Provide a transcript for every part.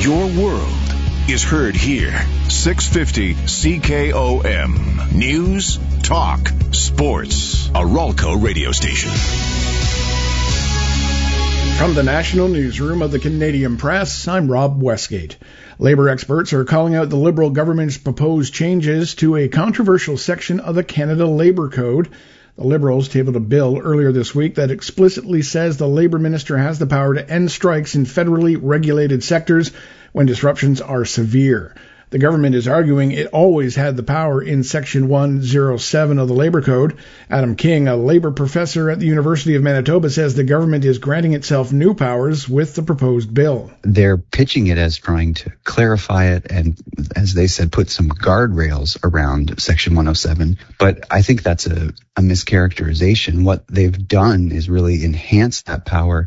Your world is heard here. 650 CKOM. News, talk, sports. A Ralco radio station. From the National Newsroom of the Canadian Press, I'm Rob Westgate. Labour experts are calling out the Liberal government's proposed changes to a controversial section of the Canada Labour Code. The Liberals tabled a bill earlier this week that explicitly says the Labour Minister has the power to end strikes in federally regulated sectors when disruptions are severe. The government is arguing it always had the power in Section 107 of the Labour Code. Adam King, a Labour professor at the University of Manitoba, says the government is granting itself new powers with the proposed bill. They're pitching it as trying to clarify it and, as they said, put some guardrails around Section 107. But I think that's a mischaracterization. What they've done is really enhance that power.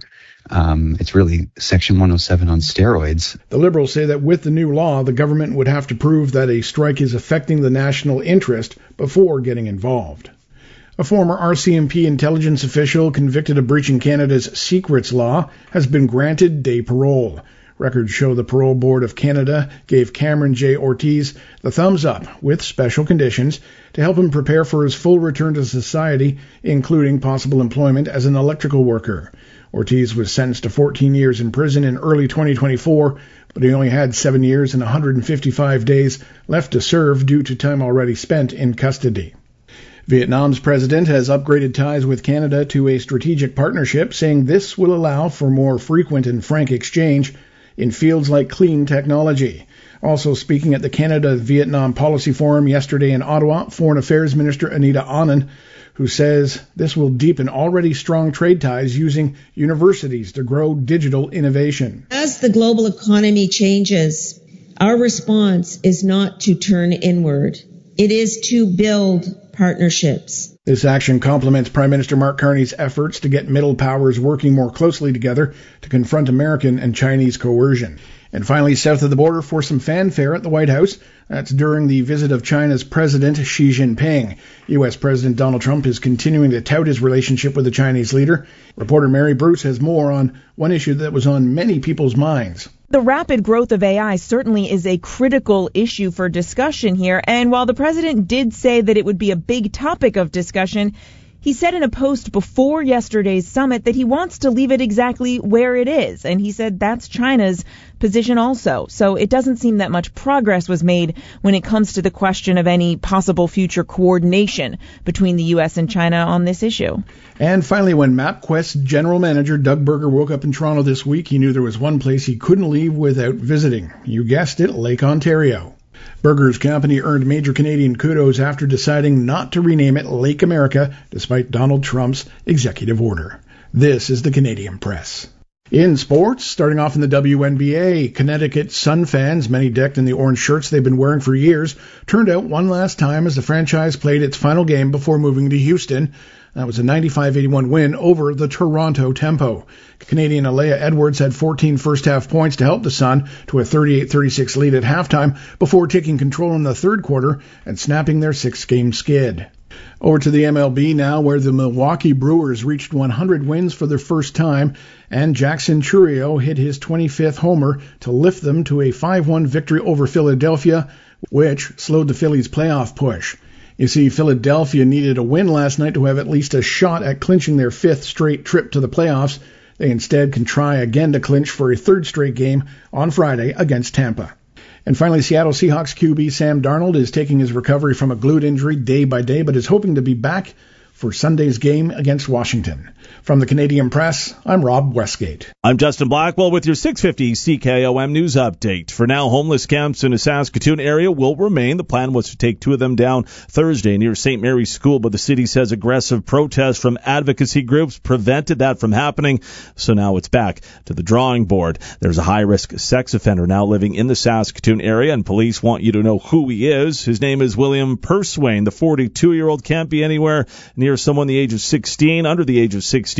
It's really Section 107 on steroids. The Liberals say that with the new law, the government would have to prove that a strike is affecting the national interest before getting involved. A former RCMP intelligence official convicted of breaching Canada's secrets law has been granted day parole. Records show the Parole Board of Canada gave Cameron J. Ortiz the thumbs up with special conditions to help him prepare for his full return to society, including possible employment as an electrical worker. Ortiz was sentenced to 14 years in prison in early 2024, but he only had 7 years and 155 days left to serve due to time already spent in custody. Vietnam's president has upgraded ties with Canada to a strategic partnership, saying this will allow for more frequent and frank exchange in fields like clean technology. Also speaking at the Canada-Vietnam Policy Forum yesterday in Ottawa, Foreign Affairs Minister Anita Anand, who says this will deepen already strong trade ties using universities to grow digital innovation. As the global economy changes, our response is not to turn inward. It is to build partnerships. This action complements Prime Minister Mark Carney's efforts to get middle powers working more closely together to confront American and Chinese coercion. And finally, south of the border for some fanfare at the White House. That's during the visit of China's President Xi Jinping. U.S. President Donald Trump is continuing to tout his relationship with the Chinese leader. Reporter Mary Bruce has more on one issue that was on many people's minds. The rapid growth of AI certainly is a critical issue for discussion here. And while the president did say that it would be a big topic of discussion, he said in a post before yesterday's summit that he wants to leave it exactly where it is. And he said that's China's position also. So it doesn't seem that much progress was made when it comes to the question of any possible future coordination between the U.S. and China on this issue. And finally, when MapQuest general manager Doug Berger woke up in Toronto this week, he knew there was one place he couldn't leave without visiting. You guessed it, Lake Ontario. Berger's company earned major Canadian kudos after deciding not to rename it Lake America, despite Donald Trump's executive order. This is the Canadian Press. In sports, starting off in the WNBA, Connecticut Sun fans, many decked in the orange shirts they've been wearing for years, turned out one last time as the franchise played its final game before moving to Houston. That was a 95-81 win over the Toronto Tempo. Canadian Alea Edwards had 14 first-half points to help the Sun to a 38-36 lead at halftime before taking control in the third quarter and snapping their six-game skid. Over to the MLB now, where the Milwaukee Brewers reached 100 wins for their first time, and Jackson Chourio hit his 25th homer to lift them to a 5-1 victory over Philadelphia, which slowed the Phillies' playoff push. You see, Philadelphia needed a win last night to have at least a shot at clinching their fifth straight trip to the playoffs. They instead can try again to clinch for a third straight game on Friday against Tampa. And finally, Seattle Seahawks QB Sam Darnold is taking his recovery from a glute injury day by day, but is hoping to be back for Sunday's game against Washington. From the Canadian Press, I'm Rob Westgate. I'm Justin Blackwell with your 650 CKOM news update. For now, homeless camps in the Saskatoon area will remain. The plan was to take two of them down Thursday near St. Mary's School, but the city says aggressive protests from advocacy groups prevented that from happening. So now it's back to the drawing board. There's a high-risk sex offender now living in the Saskatoon area, and police want you to know who he is. His name is William Purswain. The 42-year-old can't be anywhere near someone the age of 16, under the age of 16.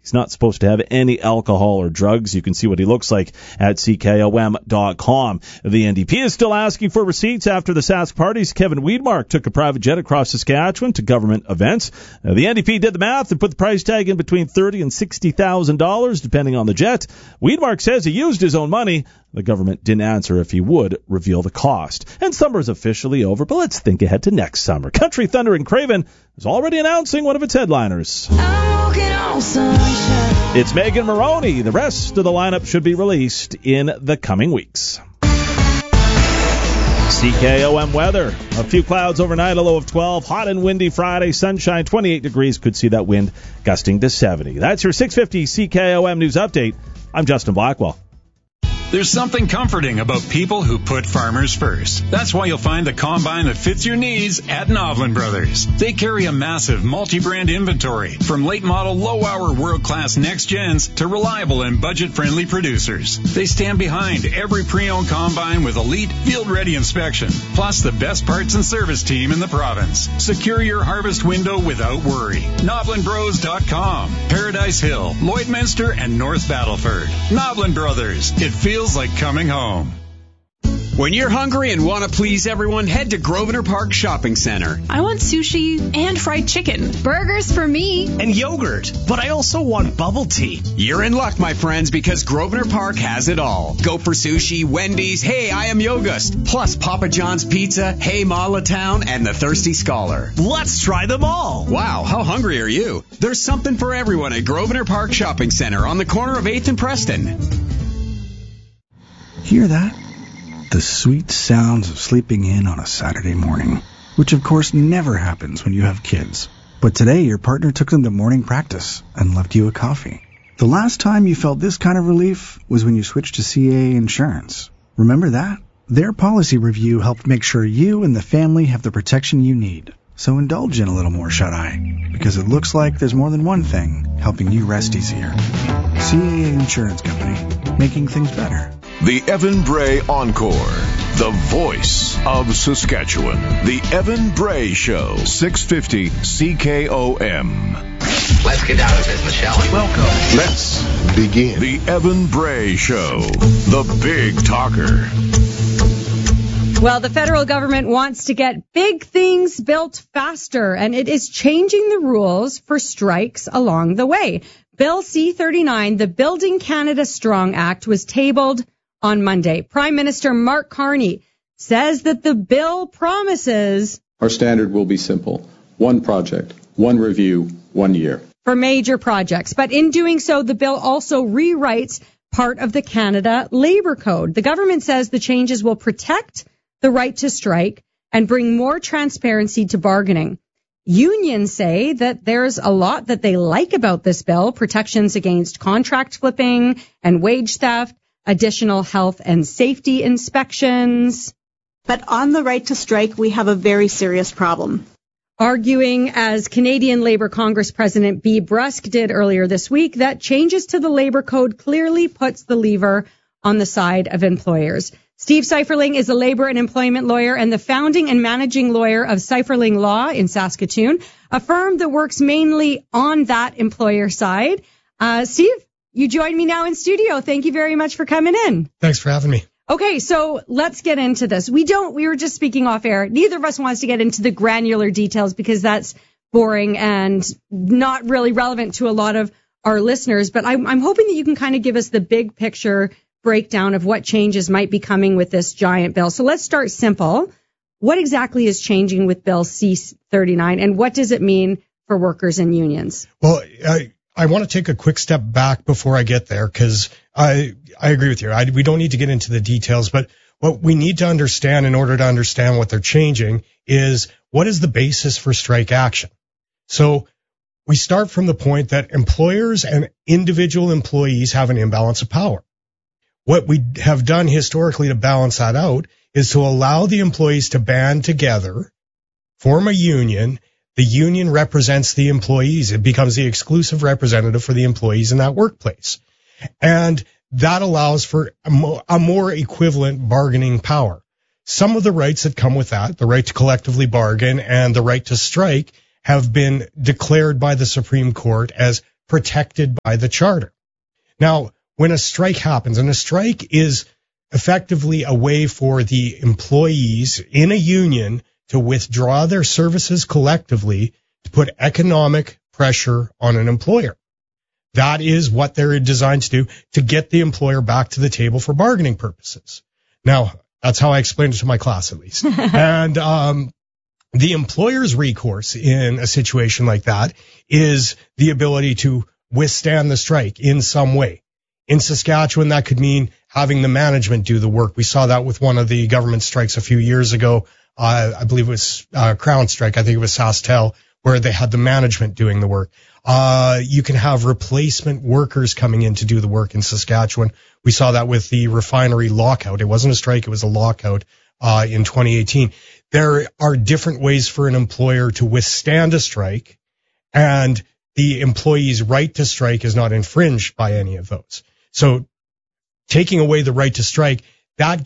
He's not supposed to have any alcohol or drugs. You can see what he looks like at CKOM.com. The NDP is still asking for receipts after the Sask party's Kevin Weidmark took a private jet across Saskatchewan to government events. The NDP did the math and put the price tag in between $30,000 and $60,000, depending on the jet. Weidmark says he used his own money. The government didn't answer if he would reveal the cost. And summer's officially over, but let's think ahead to next summer. Country Thunder and Craven is already announcing one of its headliners. It's Megan Moroney. The rest of the lineup should be released in the coming weeks. CKOM weather. A few clouds overnight, a low of 12. Hot and windy Friday. Sunshine, 28 degrees. Could see that wind gusting to 70. That's your 650 CKOM News Update. I'm Justin Blackwell. There's something comforting about people who put farmers first. That's why you'll find the combine that fits your needs at Novlin Brothers. They carry a massive multi-brand inventory, from late-model, low-hour, world-class next-gens to reliable and budget-friendly producers. They stand behind every pre-owned combine with elite, field-ready inspection, plus the best parts and service team in the province. Secure your harvest window without worry. NovlinBros.com, Paradise Hill, Lloydminster, and North Battleford. Novlin Brothers. It feels like coming home. When you're hungry and want to please everyone, head to Grosvenor Park Shopping Center. I want sushi and fried chicken. Burgers for me. And yogurt. But I also want bubble tea. You're in luck, my friends, because Grosvenor Park has it all. Go for sushi, Wendy's, Hey, I Am Yogust, plus Papa John's Pizza, Hey Town, and the Thirsty Scholar. Let's try them all. Wow, how hungry are you? There's something for everyone at Grosvenor Park Shopping Center on the corner of 8th and Preston. Hear that? The sweet sounds of sleeping in on a Saturday morning, which of course never happens when you have kids. But today your partner took them to morning practice and left you a coffee. The last time you felt this kind of relief was when you switched to CAA Insurance. Remember that? Their policy review helped make sure you and the family have the protection you need. So indulge in a little more shut-eye, because it looks like there's more than one thing helping you rest easier. CAA Insurance Company, making things better. The Evan Bray Encore, the voice of Saskatchewan. The Evan Bray Show, 650 CKOM. Let's get down to business, shall we? Welcome. Let's begin. The Evan Bray Show, the big talker. Well, the federal government wants to get big things built faster, and it is changing the rules for strikes along the way. Bill C-39, the Building Canada Strong Act, was tabled on Monday. Prime Minister Mark Carney says that the bill promises our standard will be simple. One project, one review, 1 year. For major projects. But in doing so, the bill also rewrites part of the Canada Labour Code. The government says the changes will protect the right to strike and bring more transparency to bargaining. Unions say that there's a lot that they like about this bill: protections against contract flipping and wage theft, additional health and safety inspections. But on the right to strike, we have a very serious problem. Arguing, as Canadian Labour Congress President Bea Brusk did earlier this week, that changes to the Labour Code clearly puts the lever on the side of employers. Steve Seiferling is a labour and employment lawyer and the founding and managing lawyer of Seiferling Law in Saskatoon, a firm that works mainly on that employer side. Steve, you join me now in studio. Thank you very much for coming in. Thanks for having me. Okay, so let's get into this. We were just speaking off air. Neither of us wants to get into the granular details because that's boring and not really relevant to a lot of our listeners. But I'm hoping that you can kind of give us the big picture breakdown of what changes might be coming with this giant bill. So let's start simple. What exactly is changing with Bill C-39, and what does it mean for workers and unions? Well, I want to take a quick step back before I get there, because I agree with you. We don't need to get into the details, but what we need to understand in order to understand what they're changing is what is the basis for strike action. So we start from the point that employers and individual employees have an imbalance of power. What we have done historically to balance that out is to allow the employees to band together, form a union. The union represents the employees. It becomes the exclusive representative for the employees in that workplace. And that allows for a more equivalent bargaining power. Some of the rights that come with that, the right to collectively bargain and the right to strike, have been declared by the Supreme Court as protected by the charter. Now, when a strike happens, and a strike is effectively a way for the employees in a union to withdraw their services collectively to put economic pressure on an employer. That is what they're designed to do, to get the employer back to the table for bargaining purposes. Now, that's how I explained it to my class, at least. And the employer's recourse in a situation like that is the ability to withstand the strike in some way. In Saskatchewan, that could mean having the management do the work. We saw that with one of the government strikes a few years ago. I believe it was Crown strike. I think it was SaskTel, where they had the management doing the work. You can have replacement workers coming in to do the work in Saskatchewan. We saw that with the refinery lockout. It wasn't a strike, it was a lockout in 2018. There are different ways for an employer to withstand a strike, and the employee's right to strike is not infringed by any of those. So taking away the right to strike, that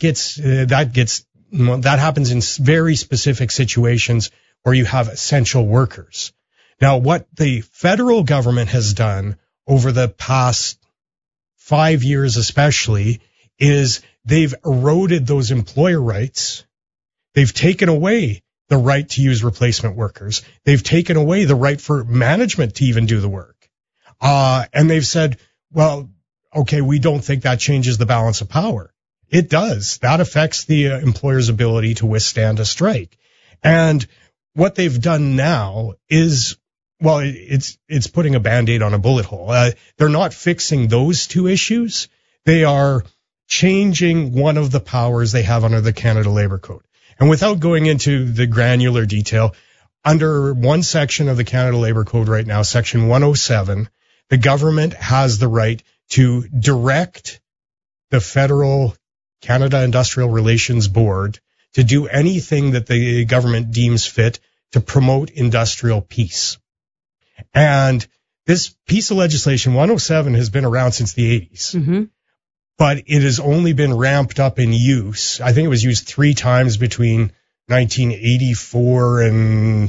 happens in very specific situations where you have essential workers. Now, what the federal government has done over the past 5 years especially is they've eroded those employer rights. They've taken away the right to use replacement workers. They've taken away the right for management to even do the work. And they've said, well, okay, we don't think that changes the balance of power. It does. That affects the employer's ability to withstand a strike. And what they've done now is, well, it's putting a Band-Aid on a bullet hole. They're not fixing those two issues. They are changing one of the powers they have under the Canada Labour Code. And without going into the granular detail, under one section of the Canada Labour Code right now, section 107, the government has the right to direct the federal Canada Industrial Relations Board to do anything that the government deems fit to promote industrial peace. And this piece of legislation, 107, has been around since the 80s. Mm-hmm. But it has only been ramped up in use. I think it was used 3 times between 1984 and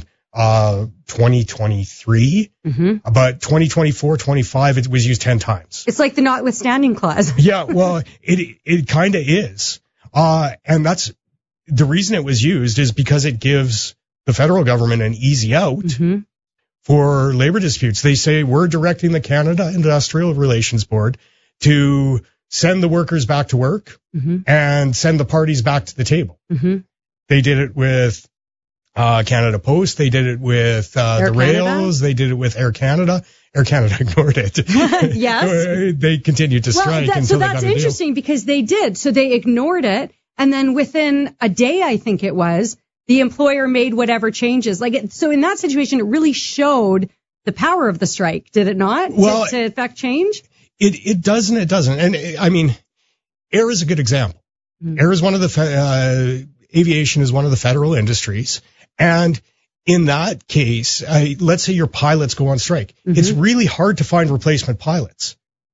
2023. Mm-hmm. But 2024, 25, it was used 10 times. It's like the notwithstanding clause. Yeah, well, it kind of is. And that's the reason it was used is because it gives the federal government an easy out mm-hmm. for labor disputes. They say we're directing the Canada Industrial Relations Board to send the workers back to work mm-hmm. and send the parties back to the table. Mm-hmm. They did it with Canada Post. They did it with the rails. They did it with Air Canada. Air Canada ignored it. Yes. They continued to strike. So that's interesting because they did. So they ignored it. And then within a day, I think it was, the employer made whatever changes. So in that situation, it really showed the power of the strike, did it not? Well, to affect change? It does and it doesn't. And I mean, air is a good example. Mm-hmm. Air is one of the, aviation is one of the federal industries. And in that case, let's say your pilots go on strike. Mm-hmm. It's really hard to find replacement pilots.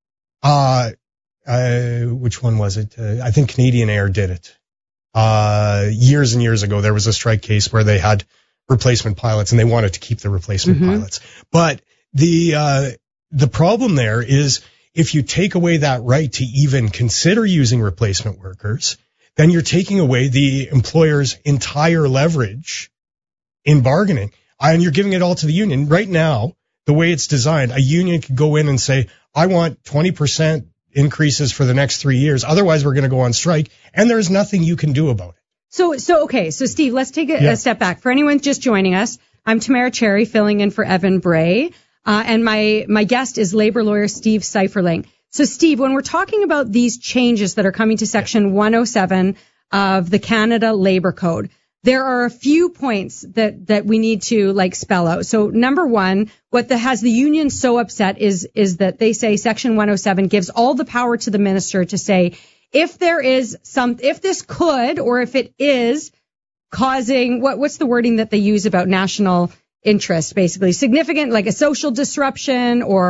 Which one was it? I think Canadian Air did it. Years and years ago, there was a strike case where they had replacement pilots and they wanted to keep the replacement mm-hmm. pilots. But the problem there is if you take away that right to even consider using replacement workers, then you're taking away the employer's entire leverage in bargaining. And you're giving it all to the union. Right now, the way it's designed, a union could go in and say, I want 20% increases for the next 3 years. Otherwise, we're going to go on strike. And there's nothing you can do about it. So Steve, let's take a step back. For anyone just joining us, I'm Tamara Cherry filling in for Evan Bray. And my guest is labor lawyer Steve Seiferling. So Steve, when we're talking about these changes that are coming to section 107 of the Canada Labor Code, there are a few points that we need to spell out. So number one, what has the union so upset is that they say section 107 gives all the power to the minister to say if this could, or if it is causing, what's the wording that they use about national interest, basically significant, like a social disruption or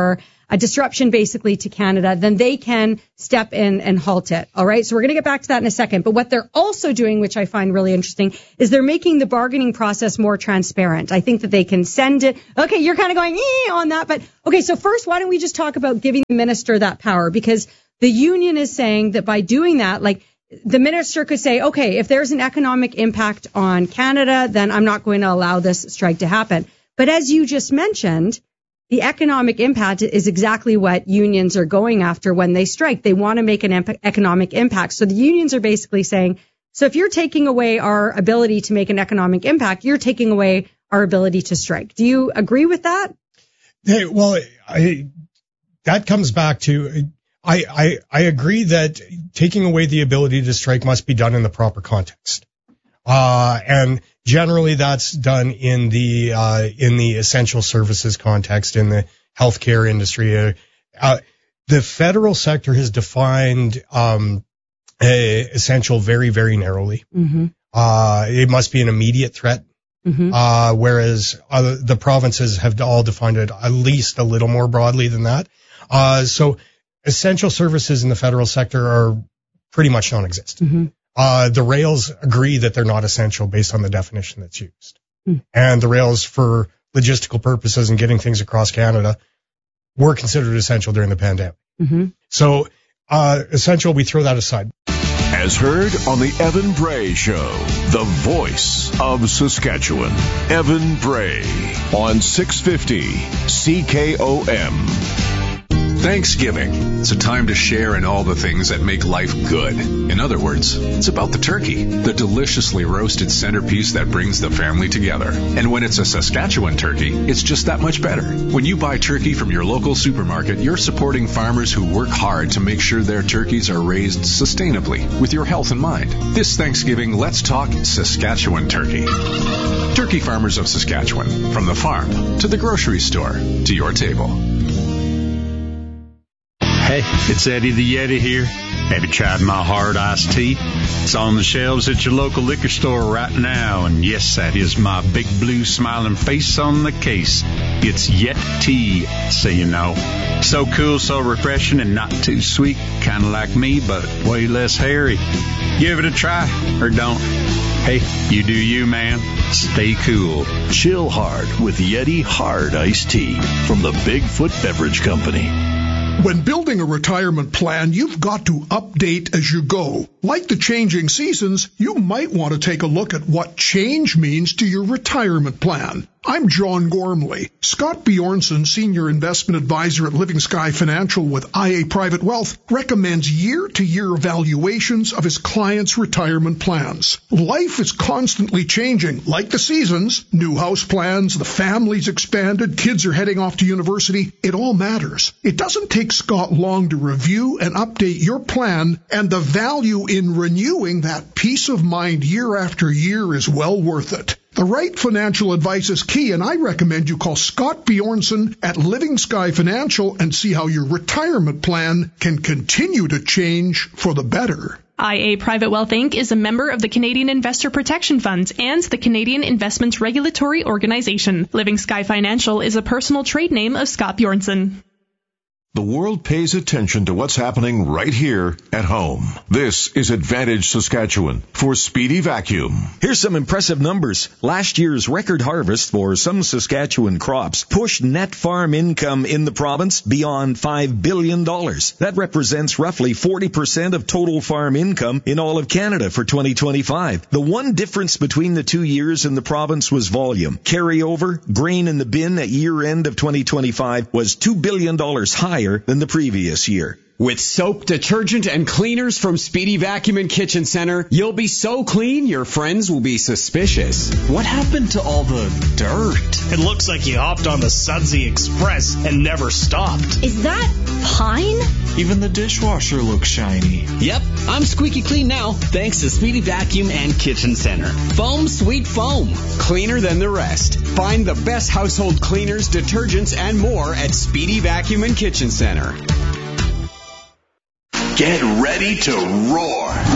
a disruption basically to Canada, then they can step in and halt it. All right. So we're going to get back to that in a second. But what they're also doing, which I find really interesting, is they're making the bargaining process more transparent. I think that they can send it. Okay. You're kind of going on that. But okay. So first, why don't we just talk about giving the minister that power? Because the union is saying that by doing that, like, the minister could say, okay, if there's an economic impact on Canada, then I'm not going to allow this strike to happen. But as you just mentioned, the economic impact is exactly what unions are going after when they strike. They want to make an economic impact. So the unions are basically saying, so if you're taking away our ability to make an economic impact, you're taking away our ability to strike. Do you agree with that? Hey, well, that comes back to... I agree that taking away the ability to strike must be done in the proper context. And generally that's done in the essential services context, in the healthcare industry. The federal sector has defined, essential very, very narrowly. Mm-hmm. It must be an immediate threat. Mm-hmm. Whereas the provinces have all defined it at least a little more broadly than that. So essential services in the federal sector are pretty much non-existent. Mm-hmm. The rails agree that they're not essential based on the definition that's used. Mm. And the rails, for logistical purposes and getting things across Canada, were considered essential during the pandemic. Mm-hmm. So, essential, we throw that aside. As heard on the Evan Bray Show, the voice of Saskatchewan. Evan Bray on 650 CKOM. Thanksgiving. It's a time to share in all the things that make life good. In other words, it's about the turkey, the deliciously roasted centerpiece that brings the family together. And when it's a Saskatchewan turkey, it's just that much better. When you buy turkey from your local supermarket, you're supporting farmers who work hard to make sure their turkeys are raised sustainably with your health in mind. This Thanksgiving, let's talk Saskatchewan turkey. Turkey farmers of Saskatchewan, from the farm to the grocery store to your table. Hey, it's Eddie the Yeti here. Have you tried my hard iced tea? It's on the shelves at your local liquor store right now. And yes, that is my big blue smiling face on the case. It's Yeti, so you know. So cool, so refreshing, and not too sweet. Kind of like me, but way less hairy. Give it a try, or don't. Hey, you do you, man. Stay cool. Chill hard with Yeti Hard Iced Tea from the Bigfoot Beverage Company. When building a retirement plan, you've got to update as you go. Like the changing seasons, you might want to take a look at what change means to your retirement plan. I'm John Gormley. Scott Bjornson, Senior Investment Advisor at Living Sky Financial with IA Private Wealth, recommends year-to-year evaluations of his clients' retirement plans. Life is constantly changing, like the seasons. New house plans, the family's expanded, kids are heading off to university. It all matters. It doesn't take Scott long to review and update your plan, and the value in renewing that peace of mind year after year is well worth it. The right financial advice is key, and I recommend you call Scott Bjornson at Living Sky Financial and see how your retirement plan can continue to change for the better. IA Private Wealth Inc. is a member of the Canadian Investor Protection Funds and the Canadian Investments Regulatory Organization. Living Sky Financial is a personal trade name of Scott Bjornson. The world pays attention to what's happening right here at home. This is Advantage Saskatchewan for Speedy Vacuum. Here's some impressive numbers. Last year's record harvest for some Saskatchewan crops pushed net farm income in the province beyond $5 billion. That represents roughly 40% of total farm income in all of Canada for 2025. The one difference between the 2 years in the province was volume. Carryover, grain in the bin at year end of 2025 was $2 billion higher than the previous year. With soap, detergent, and cleaners from Speedy Vacuum and Kitchen Center, you'll be so clean your friends will be suspicious. What happened to all the dirt? It looks like you hopped on the Sudsy Express and never stopped. Is that pine? Even the dishwasher looks shiny. Yep, I'm squeaky clean now, thanks to Speedy Vacuum and Kitchen Center. Foam, sweet foam, cleaner than the rest. Find the best household cleaners, detergents, and more at Speedy Vacuum and Kitchen Center. Get ready to roar.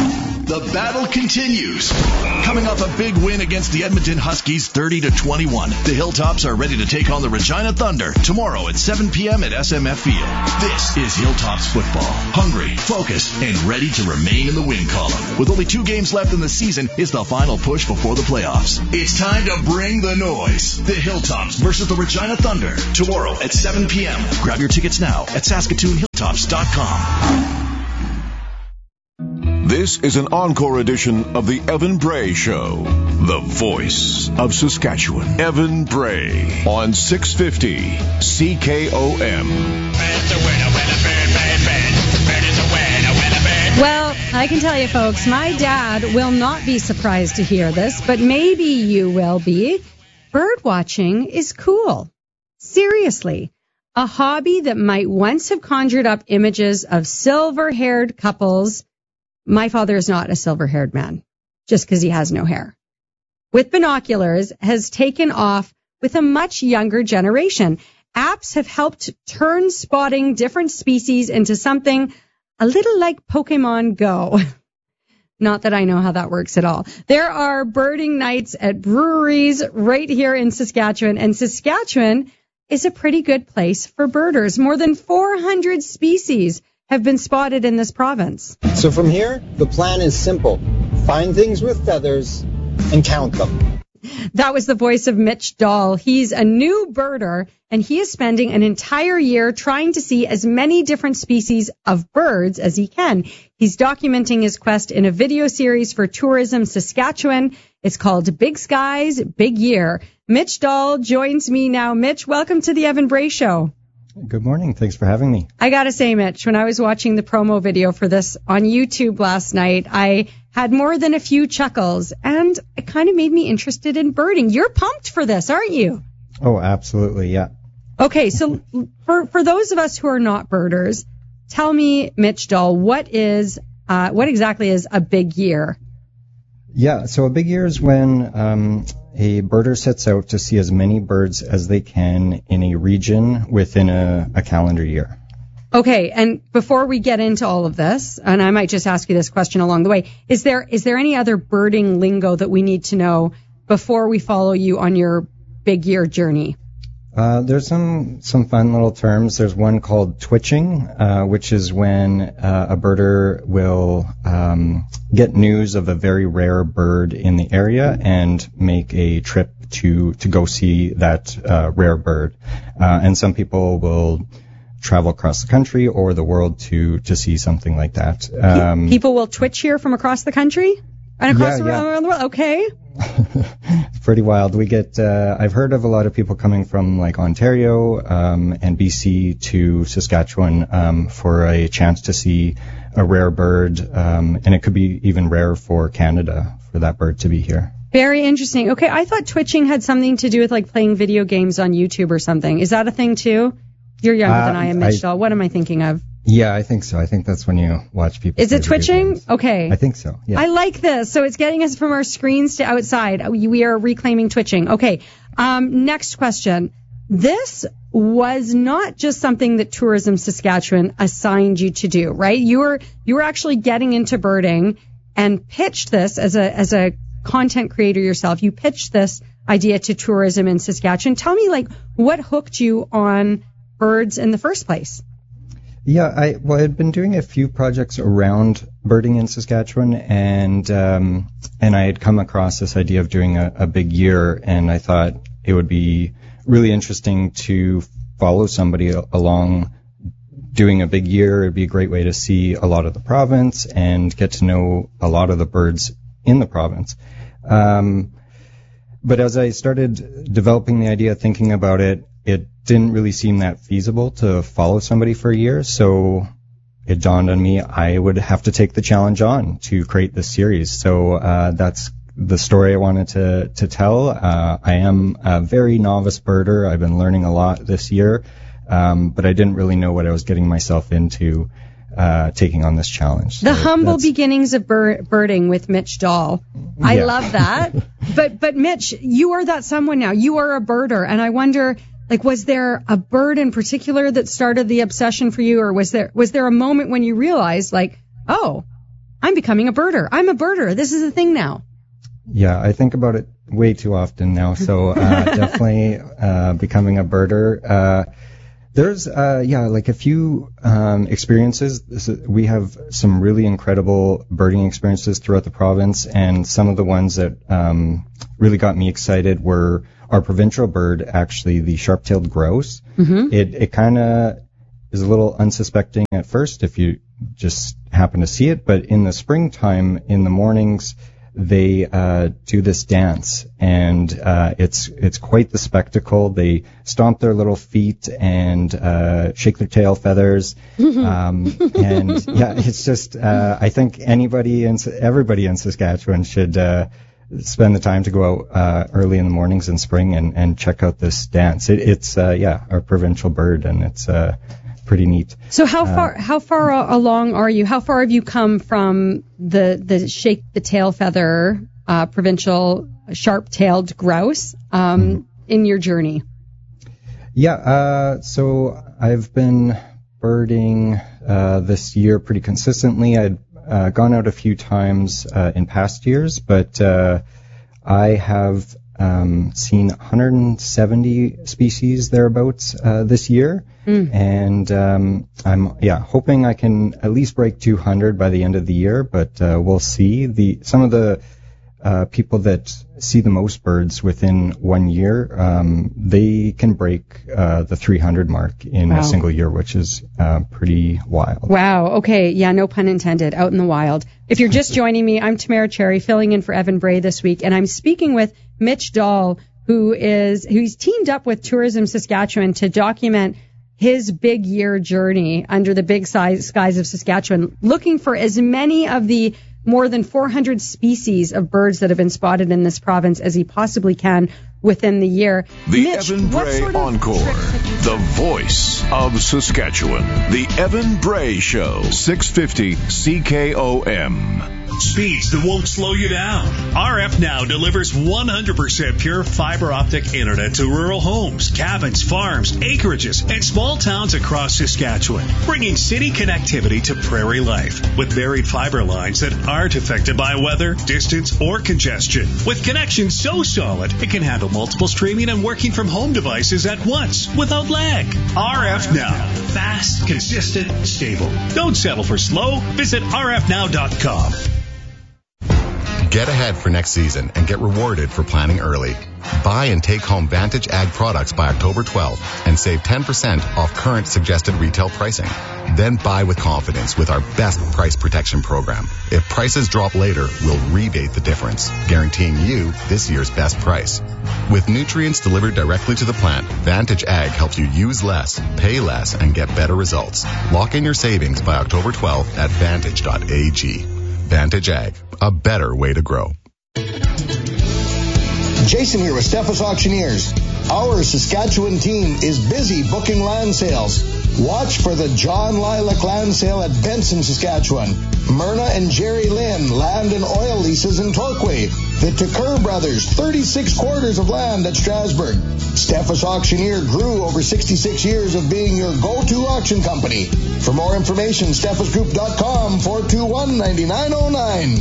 The battle continues. Coming off a big win against the Edmonton Huskies 30-21, the Hilltops are ready to take on the Regina Thunder tomorrow at 7 p.m. at SMF Field. This is Hilltops football. Hungry, focused, and ready to remain in the win column. With only 2 games left in the season, it's the final push before the playoffs. It's time to bring the noise. The Hilltops versus the Regina Thunder tomorrow at 7 p.m. Grab your tickets now at SaskatoonHilltops.com. This is an encore edition of the Evan Bray Show, the voice of Saskatchewan. Evan Bray on 650 CKOM. Well, I can tell you, folks, my dad will not be surprised to hear this, but maybe you will be. Bird watching is cool. Seriously. A hobby that might once have conjured up images of silver-haired couples. My father is not a silver-haired man, just because he has no hair. With binoculars, has taken off with a much younger generation. Apps have helped turn spotting different species into something a little like Pokemon Go. Not that I know how that works at all. There are birding nights at breweries right here in Saskatchewan, and Saskatchewan is a pretty good place for birders. More than 400 species have been spotted in this province. So from here, the plan is simple. Find things with feathers and count them. That was the voice of Mitch Dahl. He's a new birder, and he is spending an entire year trying to see as many different species of birds as he can. He's documenting his quest in a video series for Tourism Saskatchewan. It's called Big Skies, Big Year. Mitch Dahl joins me now. Mitch, welcome to the Evan Bray Show. Good morning. Thanks for having me. I got to say, Mitch, when I was watching the promo video for this on YouTube last night, I had more than a few chuckles, and it kind of made me interested in birding. You're pumped for this, aren't you? Oh, absolutely. Yeah. Okay. So for those of us who are not birders, tell me, Mitch Dahl, what exactly is a big year? Yeah. So a big year is when, a birder sets out to see as many birds as they can in a region within a calendar year. Okay, and before we get into all of this, and I might just ask you this question along the way, is there any other birding lingo that we need to know before we follow you on your big year journey? There's some fun little terms. There's one called twitching, which is when a birder will get news of a very rare bird in the area and make a trip to go see that rare bird. And some people will travel across the country or the world to see something like that. People will twitch here from across the country and across around the world. Okay. It's pretty wild. We get, I've heard of a lot of people coming from like Ontario, and BC to Saskatchewan, for a chance to see a rare bird. And it could be even rare for Canada for that bird to be here. Very interesting. Okay. I thought twitching had something to do with like playing video games on YouTube or something. Is that a thing too? You're younger than I am, Mitch Dahl. What am I thinking of? Yeah, I think so. I think that's when you watch people. Is it twitching? Okay. I think so. Yeah. I like this. So it's getting us from our screens to outside. We are reclaiming twitching. Okay. Next question. This was not just something that Tourism Saskatchewan assigned you to do, right? You were actually getting into birding and pitched this as a content creator yourself. You pitched this idea to tourism in Saskatchewan. Tell me, like, what hooked you on birds in the first place? Yeah, I had been doing a few projects around birding in Saskatchewan, and I had come across this idea of doing a big year, and I thought it would be really interesting to follow somebody along doing a big year. It'd be a great way to see a lot of the province and get to know a lot of the birds in the province. But as I started developing the idea, thinking about it, it didn't really seem that feasible to follow somebody for a year. So it dawned on me I would have to take the challenge on to create this series. So that's the story I wanted to tell. I am a very novice birder. I've been learning a lot this year, but I didn't really know what I was getting myself into taking on this challenge. The humble beginnings of birding with Mitch Dahl. I love that. But Mitch, you are that someone now. You are a birder, and I wonder, like, was there a bird in particular that started the obsession for you, or was there a moment when you realized, like, oh, I'm becoming a birder. I'm a birder. This is a thing now. Yeah, I think about it way too often now. So definitely becoming a birder. There's like a few experiences. We have some really incredible birding experiences throughout the province, and some of the ones that really got me excited were our provincial bird, actually the sharp-tailed grouse. Mm-hmm. It kind of is a little unsuspecting at first if you just happen to see it, but in the springtime, in the mornings, they do this dance, and it's quite the spectacle. They stomp their little feet and shake their tail feathers, and yeah, it's just I think everybody in Saskatchewan should spend the time to go out early in the mornings in spring and check out this dance. It's our provincial bird, and it's pretty neat. So how far along are you? How far have you come from the shake the tail feather provincial sharp-tailed grouse in your journey? Yeah, so I've been birding this year pretty consistently. I'd gone out a few times in past years, but I have seen 170 species thereabouts this year. And I'm hoping I can at least break 200 by the end of the year, but we'll see. Some of the people that see the most birds within 1 year, they can break the 300 mark in a single year, which is pretty wild. Wow. Okay. Yeah, no pun intended. Out in the wild. If you're just joining me, I'm Tamara Cherry, filling in for Evan Bray this week, and I'm speaking with Mitch Dahl, who's teamed up with Tourism Saskatchewan to document his big year journey under the big skies of Saskatchewan, looking for as many of the more than 400 species of birds that have been spotted in this province as he possibly can within the year. The Mitch, Evan Bray Encore, the voice of Saskatchewan. The Evan Bray Show, 650 CKOM. Speeds that won't slow you down. RF Now delivers 100% pure fiber optic internet to rural homes, cabins, farms, acreages, and small towns across Saskatchewan, bringing city connectivity to prairie life with buried fiber lines that aren't affected by weather, distance, or congestion. With connections so solid, it can handle multiple streaming and working from home devices at once without lag. RF Now. Fast, consistent, stable. Don't settle for slow. Visit rfnow.com. Get ahead for next season and get rewarded for planning early. Buy and take home Vantage Ag products by October 12th and save 10% off current suggested retail pricing. Then buy with confidence with our best price protection program. If prices drop later, we'll rebate the difference, guaranteeing you this year's best price. With nutrients delivered directly to the plant, Vantage Ag helps you use less, pay less, and get better results. Lock in your savings by October 12th at vantage.ag. Vantage Ag, a better way to grow. Jason here with Steffes Auctioneers. Our Saskatchewan team is busy booking land sales. Watch for the John Lilac Land Sale at Benson, Saskatchewan. Myrna and Jerry Lynn land and oil leases in Torquay. The Tucker Brothers, 36 quarters of land at Strasbourg. Steffes Auctioneer grew over 66 years of being your go-to auction company. For more information, steffesgroup.com, 421-9909.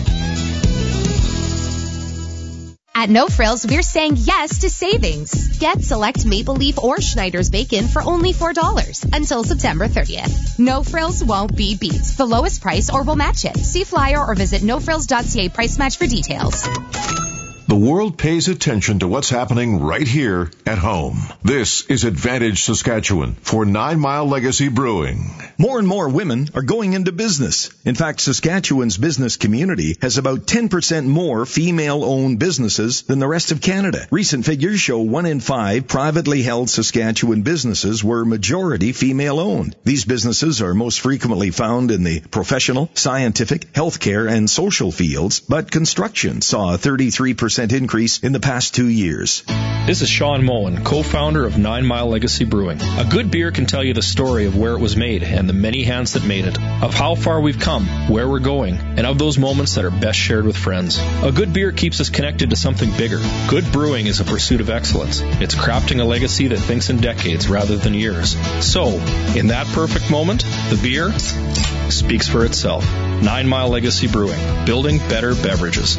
At No Frills, we're saying yes to savings. Get select Maple Leaf or Schneider's bacon for only $4 until September 30th. No Frills won't be beat. The lowest price or we'll match it. See flyer or visit nofrills.ca price match for details. The world pays attention to what's happening right here at home. This is Advantage Saskatchewan for 9 Mile Legacy Brewing. More and more women are going into business. In fact, Saskatchewan's business community has about 10% more female-owned businesses than the rest of Canada. Recent figures show 1 in 5 privately held Saskatchewan businesses were majority female-owned. These businesses are most frequently found in the professional, scientific, healthcare, and social fields, but construction saw a 33% increase in the past 2 years. This is Sean Moen, co-founder of 9 Mile Legacy Brewing. A good beer can tell you the story of where it was made and the many hands that made it, of how far we've come, where we're going, and of those moments that are best shared with friends. A good beer keeps us connected to something bigger. Good brewing is a pursuit of excellence. It's crafting a legacy that thinks in decades rather than years. So, in that perfect moment, the beer speaks for itself. 9 Mile Legacy Brewing, building better beverages.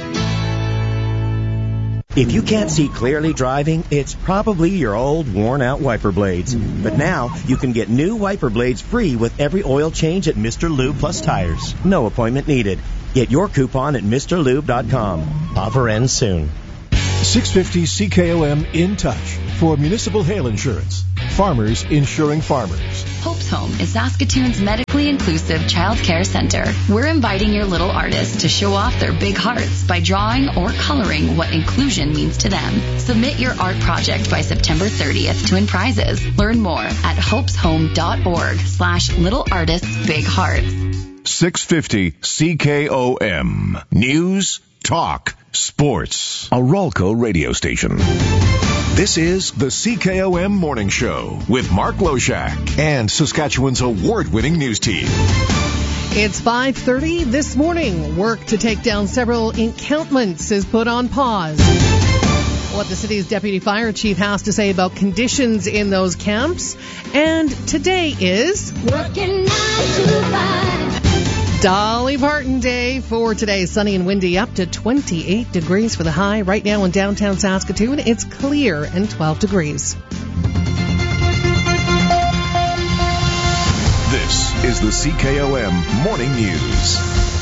If you can't see clearly driving, it's probably your old worn-out wiper blades. But now, you can get new wiper blades free with every oil change at Mr. Lube Plus Tires. No appointment needed. Get your coupon at MrLube.com. Offer ends soon. 650 CKOM In Touch for municipal hail insurance. Farmers insuring farmers. Hope's Home is Saskatoon's medically inclusive child care center. We're inviting your little artists to show off their big hearts by drawing or coloring what inclusion means to them. Submit your art project by September 30th to win prizes. Learn more at hopeshome.org/littleartistsbighearts. 650 CKOM. News, talk, sports. A Ralco radio station. This is the CKOM Morning Show with Mark Loshak and Saskatchewan's award-winning news team. It's 5:30 this morning. Work to take down several encampments is put on pause. What the city's deputy fire chief has to say about conditions in those camps. And today is Working 9 to 5. Dolly Parton Day for today. Sunny and windy, up to 28 degrees for the high. Right now in downtown Saskatoon, it's clear and 12 degrees. This is the CKOM Morning News.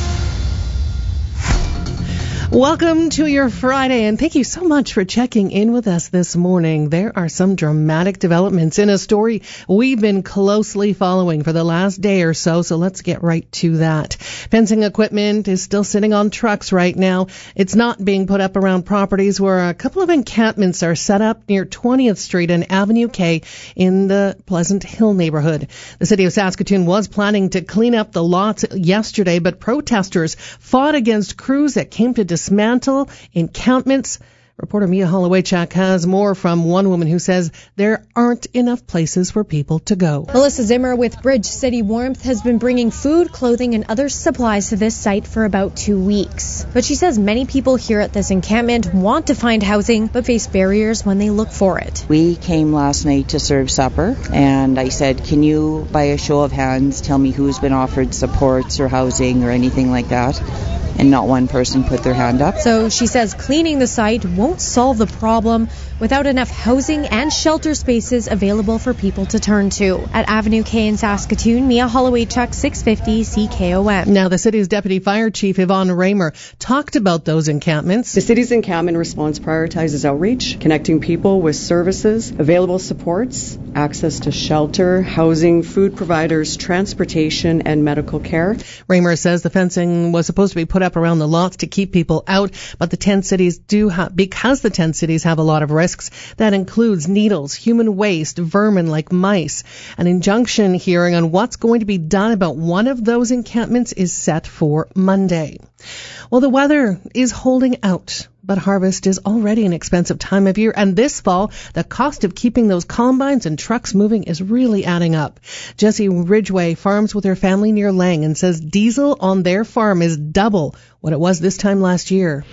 Welcome to your Friday, and thank you so much for checking in with us this morning. There are some dramatic developments in a story we've been closely following for the last day or so let's get right to that. Fencing equipment is still sitting on trucks right now. It's not being put up around properties where a couple of encampments are set up near 20th Street and Avenue K in the Pleasant Hill neighborhood. The city of Saskatoon was planning to clean up the lots yesterday, but protesters fought against crews that came to dismantle encampments. Reporter Mia Hollowaychuk has more from one woman who says there aren't enough places for people to go. Melissa Zimmer with Bridge City Warmth has been bringing food, clothing, and other supplies to this site for about 2 weeks. But she says many people here at this encampment want to find housing, but face barriers when they look for it. We came last night to serve supper, and I said, can you, by a show of hands, tell me who's been offered supports or housing or anything like that? And not one person put their hand up. So she says cleaning the site won't solve the problem without enough housing and shelter spaces available for people to turn to. At Avenue K in Saskatoon, Mia Hollowaychuk, 650 CKOM. Now, the city's deputy fire chief, Yvonne Raymer, talked about those encampments. The city's encampment response prioritizes outreach, connecting people with services, available supports, access to shelter, housing, food providers, transportation, and medical care. Raymer says the fencing was supposed to be put up around the lots to keep people out, but the 10 cities because the 10 cities have a lot of risks. That includes needles, human waste, vermin like mice. An injunction hearing on what's going to be done about one of those encampments is set for Monday. Well, the weather is holding out, but harvest is already an expensive time of year, and this fall, the cost of keeping those combines and trucks moving is really adding up. Jessie Ridgway farms with her family near Lang and says diesel on their farm is double what it was this time last year.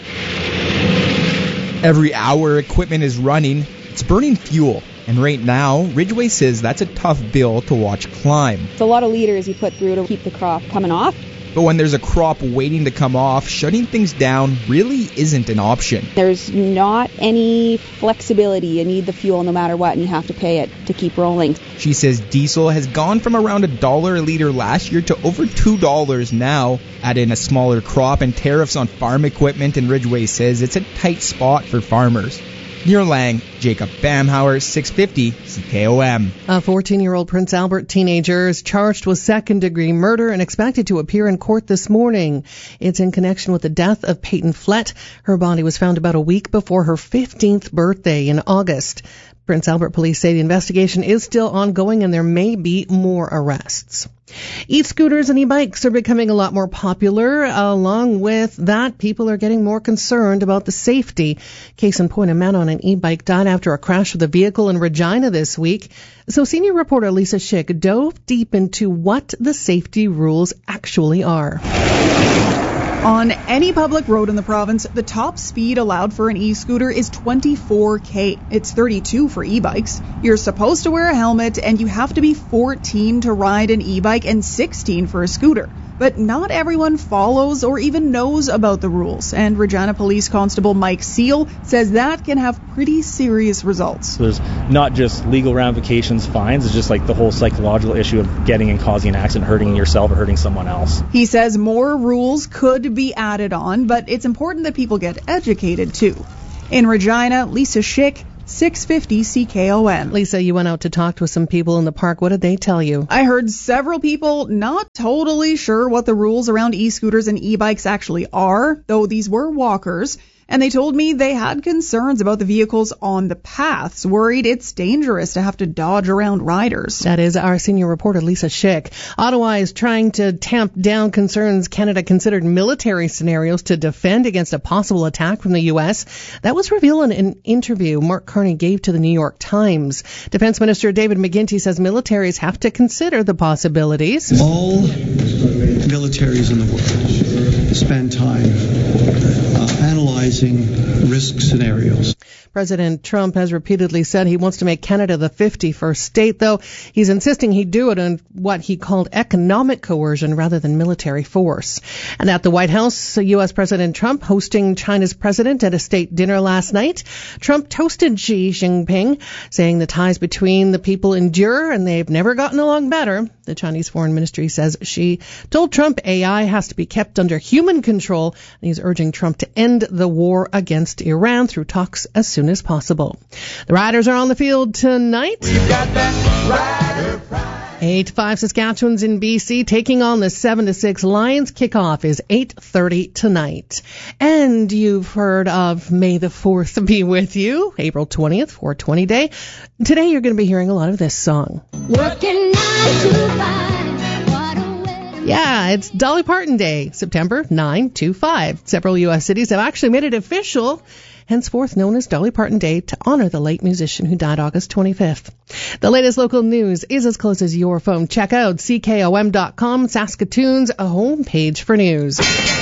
Every hour equipment is running, it's burning fuel. And right now, Ridgway says that's a tough bill to watch climb. It's a lot of liters you put through to keep the crop coming off. But when there's a crop waiting to come off, shutting things down really isn't an option. There's not any flexibility. You need the fuel no matter what, and you have to pay it to keep rolling. She says diesel has gone from around $1 a liter last year to over $2 now. Add in a smaller crop and tariffs on farm equipment, and Ridgway says it's a tight spot for farmers. Near Lang, Jacob Bamhauer, 650 CKOM. A 14-year-old Prince Albert teenager is charged with second-degree murder and expected to appear in court this morning. It's in connection with the death of Peyton Flett. Her body was found about a week before her 15th birthday in August. Prince Albert police say the investigation is still ongoing and there may be more arrests. E-scooters and e-bikes are becoming a lot more popular. Along with that, people are getting more concerned about the safety. Case in point, a man on an e-bike died after a crash with a vehicle in Regina this week. So senior reporter Lisa Schick dove deep into what the safety rules actually are. On any public road in the province, the top speed allowed for an e-scooter is 24 km. It's 32 for e-bikes. You're supposed to wear a helmet, and you have to be 14 to ride an e-bike and 16 for a scooter. But not everyone follows or even knows about the rules, and Regina Police Constable Mike Seal says that can have pretty serious results. There's not just legal ramifications, fines, it's just like the whole psychological issue of getting and causing an accident, hurting yourself or hurting someone else. He says more rules could be added on, but it's important that people get educated too. In Regina, Lisa Schick, 650 CKOM. Lisa, you went out to talk to some people in the park. What did they tell you? I heard several people not totally sure what the rules around e-scooters and e-bikes actually are, though these were walkers. And they told me they had concerns about the vehicles on the paths, worried it's dangerous to have to dodge around riders. That is our senior reporter, Lisa Schick. Ottawa is trying to tamp down concerns Canada considered military scenarios to defend against a possible attack from the U.S. That was revealed in an interview Mark Carney gave to the New York Times. Defense Minister David McGuinty says militaries have to consider the possibilities. All militaries in the world spend time analyzing risk scenarios. President Trump has repeatedly said he wants to make Canada the 51st state, though he's insisting he do it on what he called economic coercion rather than military force. And at the White House, U.S. President Trump hosting China's president at a state dinner last night. Trump toasted Xi Jinping, saying the ties between the people endure and they've never gotten along better. The Chinese Foreign Ministry says Xi told Trump AI has to be kept under human control, and he's urging Trump to end the war against Iran through talks as soon as possible. The Riders are on the field tonight. 8-5 Saskatchewan's in BC taking on the 7-6 Lions. Kickoff is 8:30 tonight. And you've heard of May the 4th be with you, April 20th, 420 Day. Today you're going to be hearing a lot of this song. Working 9 to 5. Yeah, it's Dolly Parton Day, September 9-5. Several U.S. cities have actually made it official, henceforth known as Dolly Parton Day, to honor the late musician who died August 25th. The latest local news is as close as your phone. Check out CKOM.com, Saskatoon's homepage for news.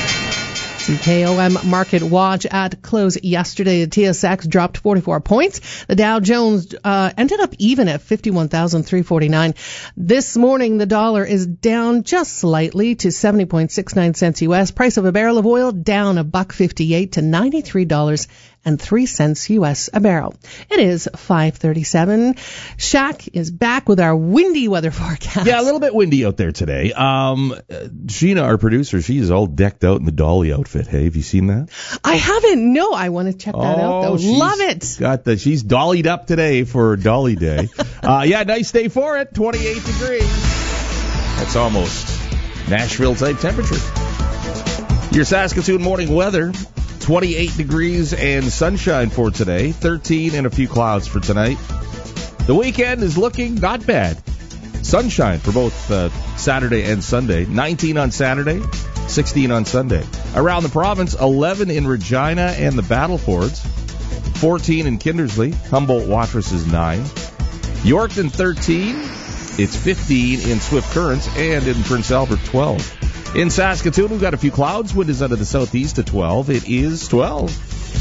CKOM Market Watch at close yesterday. The TSX dropped 44 points. The Dow Jones ended up even at 51,349. This morning, the dollar is down just slightly to 70.69 cents U.S. Price of a barrel of oil down $1.58 to $93.03 U.S. a barrel. It is 5:37. Shaq is back with our windy weather forecast. Yeah, a little bit windy out there today. Sheena, our producer, she is all decked out in the Dolly outfit. Hey, have you seen that? I haven't. No, I want to check that out, though. Love it. She's dollied up today for Dolly Day. Yeah, nice day for it. 28 degrees. That's almost Nashville-type temperature. Your Saskatoon morning weather. 28 degrees and sunshine for today. 13 and a few clouds for tonight. The weekend is looking not bad. Sunshine for both Saturday and Sunday. 19 on Saturday, 16 on Sunday. Around the province, 11 in Regina and the Battlefords. 14 in Kindersley. Humboldt-Watrous is 9. Yorkton, 13. It's 15 in Swift Currents, and in Prince Albert, 12. In Saskatoon, we've got a few clouds. Wind is out of the southeast at 12. It is 12.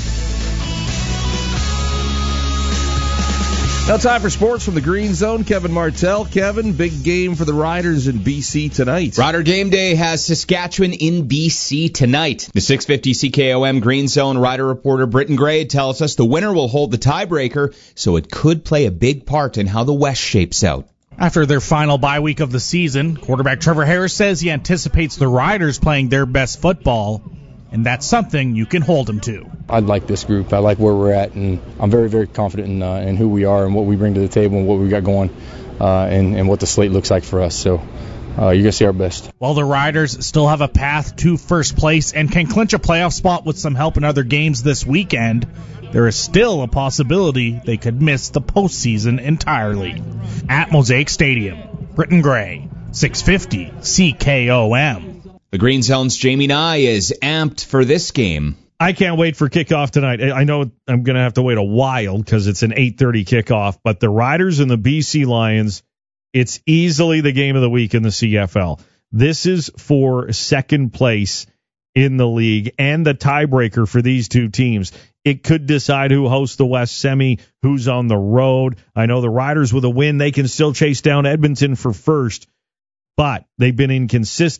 Now time for sports from the Green Zone. Kevin Martell. Kevin, big game for the Riders in BC tonight. Rider Game Day has Saskatchewan in BC tonight. The 650 CKOM Green Zone Rider reporter Britton Gray tells us the winner will hold the tiebreaker, so it could play a big part in how the West shapes out. After their final bye week of the season, quarterback Trevor Harris says he anticipates the Riders playing their best football, and that's something you can hold him to. I like this group. I like where we're at, and I'm very, very confident in who we are and what we bring to the table and what we got going and what the slate looks like for us. So you're going to see our best. While the Riders still have a path to first place and can clinch a playoff spot with some help in other games this weekend, there is still a possibility they could miss the postseason entirely. At Mosaic Stadium, Britton Gray, 650 CKOM. The Green Zone's Jamie Nye is amped for this game. I can't wait for kickoff tonight. I know I'm going to have to wait a while because it's an 8:30 kickoff, but the Riders and the BC Lions, it's easily the game of the week in the CFL. This is for second place in the league and the tiebreaker for these two teams. It could decide who hosts the West Semi, who's on the road. I know the Riders with a win, they can still chase down Edmonton for first, but they've been inconsistent.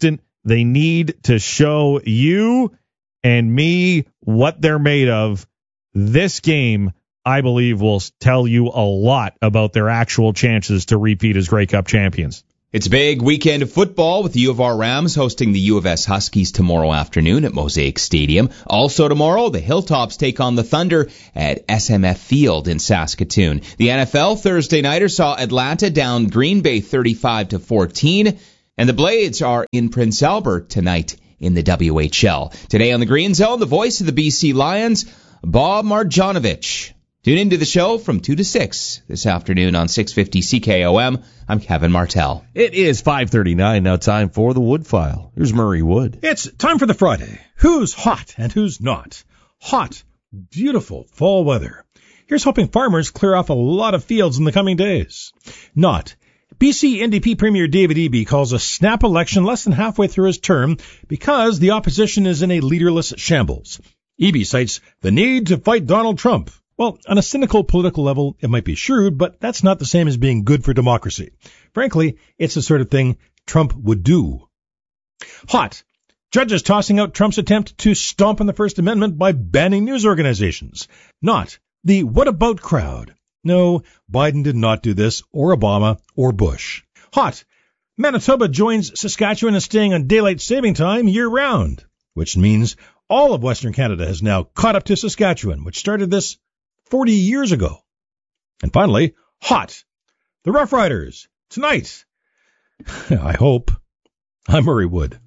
They need to show you and me what they're made of. This game, I believe, will tell you a lot about their actual chances to repeat as Grey Cup champions. It's a big weekend of football with the U of R Rams hosting the U of S Huskies tomorrow afternoon at Mosaic Stadium. Also tomorrow, the Hilltops take on the Thunder at SMF Field in Saskatoon. The NFL Thursday nighter saw Atlanta down Green Bay 35-14, and the Blades are in Prince Albert tonight in the WHL. Today on the Green Zone, the voice of the BC Lions, Bob Marjanovic. Tune into the show from 2 to 6 this afternoon on 650 CKOM. I'm Kevin Martell. It is 5:39 now. Time for the Wood File. Here's Murray Wood. It's time for the Friday. Who's hot and who's not? Hot, beautiful fall weather. Here's hoping farmers clear off a lot of fields in the coming days. Not. BC NDP Premier David Eby calls a snap election less than halfway through his term because the opposition is in a leaderless shambles. Eby cites the need to fight Donald Trump. Well, on a cynical political level, it might be shrewd, but that's not the same as being good for democracy. Frankly, it's the sort of thing Trump would do. Hot. Judges tossing out Trump's attempt to stomp on the First Amendment by banning news organizations. Not. The what about crowd. No, Biden did not do this, or Obama, or Bush. Hot. Manitoba joins Saskatchewan in staying on daylight saving time year-round, which means all of Western Canada has now caught up to Saskatchewan, which started this 40 years ago. And finally, hot. The Rough Riders. Tonight. I hope. I'm Murray Wood.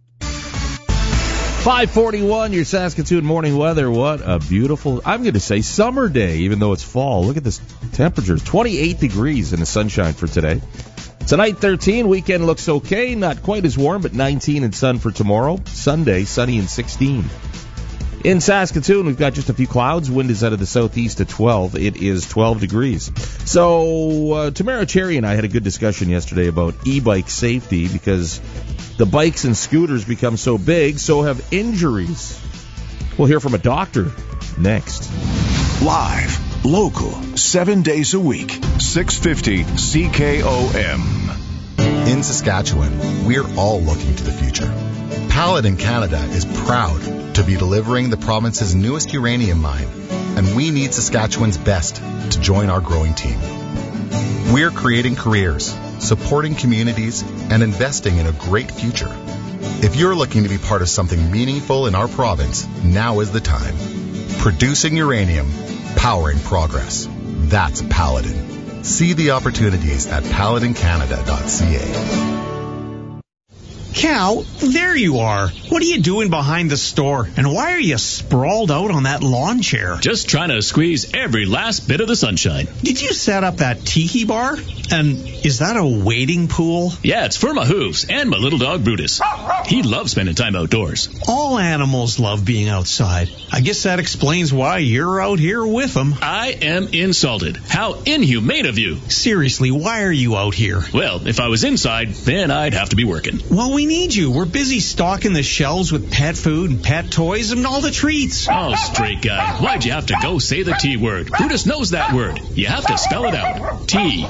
5:41, your Saskatoon morning weather. What a beautiful, I'm going to say summer day, even though it's fall. Look at this temperature. 28 degrees in the sunshine for today. Tonight, 13. Weekend looks okay. Not quite as warm, but 19 and sun for tomorrow. Sunday, sunny and 16. In Saskatoon, we've got just a few clouds. Wind is out of the southeast at 12. It is 12 degrees. So, Tamara Cherry and I had a good discussion yesterday about e-bike safety because the bikes and scooters become so big, so have injuries. We'll hear from a doctor next. Live, local, 7 days a week, 650 CKOM. In Saskatchewan, we're all looking to the future. Paladin Canada is proud to be delivering the province's newest uranium mine, and we need Saskatchewan's best to join our growing team. We're creating careers, supporting communities, and investing in a great future. If you're looking to be part of something meaningful in our province, now is the time. Producing uranium, powering progress. That's Paladin. See the opportunities at paladincanada.ca. Cal, there you are. What are you doing behind the store? And why are you sprawled out on that lawn chair? Just trying to squeeze every last bit of the sunshine. Did you set up that tiki bar? And is that a wading pool? Yeah, it's for my hooves and my little dog Brutus. He loves spending time outdoors. All animals love being outside. I guess that explains why you're out here with them. I am insulted. How inhumane of you. Seriously, why are you out here? Well, if I was inside, then I'd have to be working. Well, we need you. We're busy stocking the shelves with pet food and pet toys and all the treats. Oh, straight guy. Why'd you have to go say the T word? Brutus knows that word. You have to spell it out.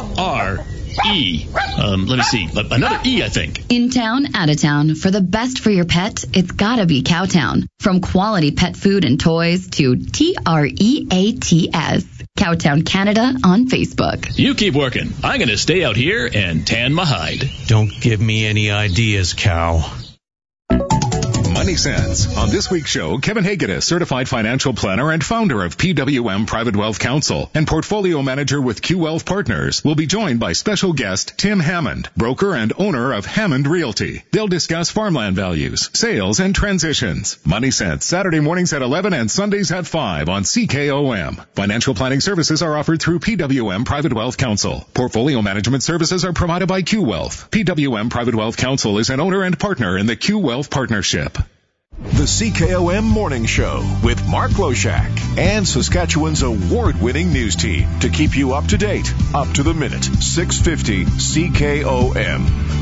T-R-E. Let me see. Another E, I think. In town, out of town. For the best for your pet, it's gotta be Cowtown. From quality pet food and toys to TREATS. Cowtown Canada on Facebook. You keep working. I'm going to stay out here and tan my hide. Don't give me any ideas, Cow. Money Sense. On this week's show, Kevin Hagedes, certified financial planner and founder of PWM Private Wealth Counsel and portfolio manager with Q Wealth Partners, will be joined by special guest Tim Hammond, broker and owner of Hammond Realty. They'll discuss farmland values, sales, and transitions. Money Sense, Saturday mornings at 11 and Sundays at 5 on CKOM. Financial planning services are offered through PWM Private Wealth Counsel. Portfolio management services are provided by Q Wealth. PWM Private Wealth Counsel is an owner and partner in the Q Wealth Partnership. The CKOM Morning Show with Mark Loshak and Saskatchewan's award-winning news team to keep you up to date, up to the minute. 650 CKOM.